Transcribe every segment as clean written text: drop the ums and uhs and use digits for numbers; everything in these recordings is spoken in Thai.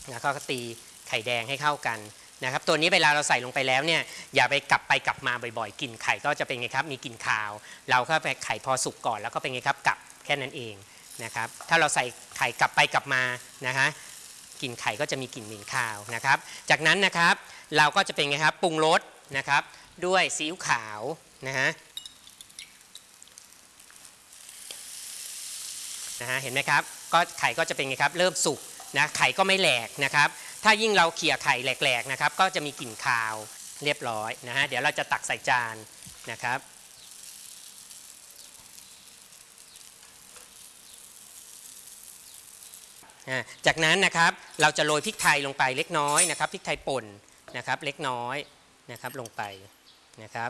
แล้วก็ตีไข่แดงให้เข้ากันนะครับตัวนี้เวลาเราใส่ลงไปแล้วเนี่ยอย่าไปกลับมาบ่อยๆกลิ่นไข่ก็จะเป็นไงครับมีกลิ่นคาวเราก็ไปไข่พอสุกก่อนแล้วก็เป็นไงครับกลับแค่นั้นเองนะครับถ้าเราใส่ไข่กลับไปกลับมานะคะกลิ่นไข่ก็จะมีกลิ่นเหม็นคาวนะครับจากนั้นนะครับเราก็จะเป็นไงครับปรุงรสนะครับด้วยซีอิ๊วขาวนะฮะเห็นไหมครับก็ไข่ก็จะเป็นไงครับเริ่มสุกนะไข่ก็ไม่แหลกนะครับถ้ายิ่งเราเขี่ยไข่แหลกๆนะครับก็จะมีกลิ่นคาวเรียบร้อยนะฮะเดี๋ยวเราจะตักใส่จานนะครับจากนั้นนะครับเราจะโรยพริกไทยลงไปเล็กน้อยนะครับพริกไทยป่นนะครับเล็กน้อยนะครับลงไปนะครับ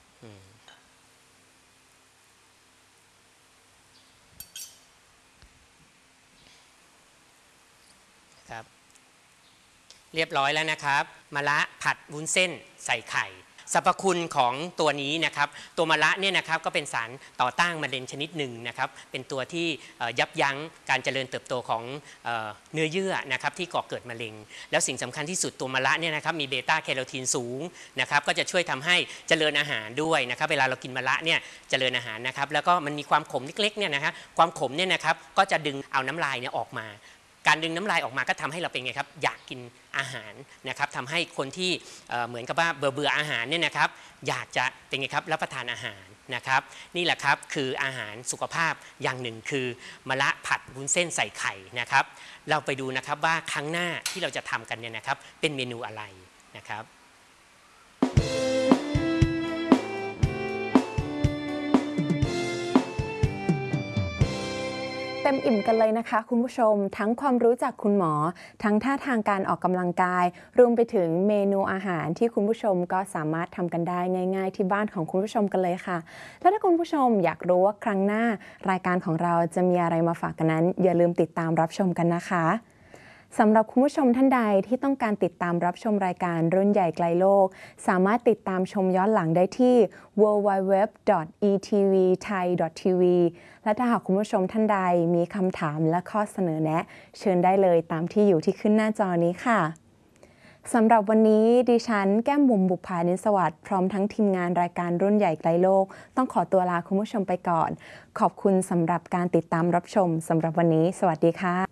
เรียบร้อยแล้วนะครับมะระผัดวุ้นเส้นใส่ไข่สรรพคุณของตัวนี้นะครับตัวมะระเนี่ยนะครับก็เป็นสารต่อต้านมะเร็งชนิดหนึ่งนะครับเป็นตัวที่ยับยั้งการเจริญเติบโตของเนื้อเยื่อนะครับที่ก่อเกิดมะเร็งแล้วสิ่งสำคัญที่สุดตัวมะระเนี่ยนะครับมีเบต้าแคโรทีนสูงนะครับก็จะช่วยทำให้เจริญอาหารด้วยนะครับเวลาเรากินมะระเนี่ยเจริญอาหารนะครับแล้วก็มันมีความขมเล็กๆเนี่ยนะครับความขมเนี่ยนะครับก็จะดึงเอาน้ำลายเนี่ยออกมาการดึงน้ำลายออกมาก็ทำให้เราเป็นไงครับอยากกินอาหารนะครับทำให้คนที่เหมือนกับว่าเบื่ออาหารเนี่ยนะครับอยากจะเป็นไงครับรับประทานอาหารนะครับนี่แหละครับคืออาหารสุขภาพอย่างหนึ่งคือมะระผัดวุ้นเส้นใส่ไข่นะครับเราไปดูนะครับว่าครั้งหน้าที่เราจะทำกันเนี่ยนะครับเป็นเมนูอะไรนะครับเต็มอิ่มกันเลยนะคะคุณผู้ชมทั้งความรู้จากคุณหมอทั้งท่าทางการออกกำลังกายรวมไปถึงเมนูอาหารที่คุณผู้ชมก็สามารถทำกันได้ง่ายๆที่บ้านของคุณผู้ชมกันเลยค่ะและถ้าคุณผู้ชมอยากรู้ว่าครั้งหน้ารายการของเราจะมีอะไรมาฝากกันนั้นอย่าลืมติดตามรับชมกันนะคะสำหรับคุณผู้ชมท่านใดที่ต้องการติดตามรับชมรายการรุ่นใหญ่ไกลโลกสามารถติดตามชมย้อนหลังได้ที่ www.etvthai.tv และถ้าหากคุณผู้ชมท่านใดมีคำถามและข้อเสนอแนะเชิญได้เลยตามที่อยู่ที่ขึ้นหน้าจอนี้ค่ะสำหรับวันนี้ดิฉันแก้มบุ๋มบุภานิสวัสดิ์พร้อมทั้งทีมงานรายการรุ่นใหญ่ไกลโลกต้องขอตัวลาคุณผู้ชมไปก่อนขอบคุณสำหรับการติดตามรับชมสำหรับวันนี้สวัสดีค่ะ